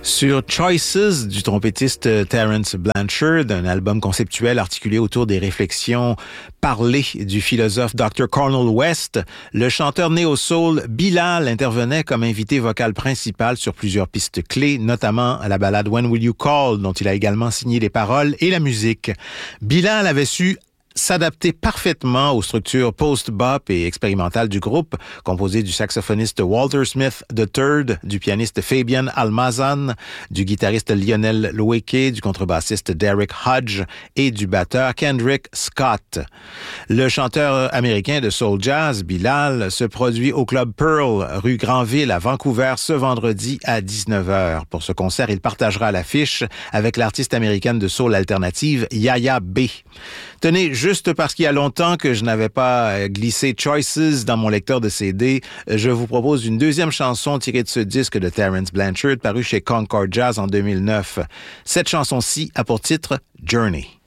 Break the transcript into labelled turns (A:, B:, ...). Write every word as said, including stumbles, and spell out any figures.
A: Sur Choices du trompettiste Terence Blanchard, un album conceptuel articulé autour des réflexions parlées du philosophe docteur Cornel West, le chanteur néo-soul Bilal intervenait comme invité vocal principal sur plusieurs pistes clés, notamment à la ballade When Will You Call, dont il a également signé les paroles et la musique. Bilal avait su s'adapter parfaitement aux structures post-bop et expérimentales du groupe, composé du saxophoniste Walter Smith the third, du pianiste Fabian Almazan, du guitariste Lionel Loueke, du contrebassiste Derek Hodge et du batteur Kendrick Scott. Le chanteur américain de soul jazz, Bilal, se produit au Club Pearl, rue Granville à Vancouver, ce vendredi à dix-neuf heures. Pour ce concert, il partagera l'affiche avec l'artiste américaine de soul alternative Yaya B. Tenez, juste parce qu'il y a longtemps que je n'avais pas glissé Choices dans mon lecteur de C D, je vous propose une deuxième chanson tirée de ce disque de Terence Blanchard paru chez Concord Jazz en deux mille neuf. Cette chanson-ci a pour titre Journey.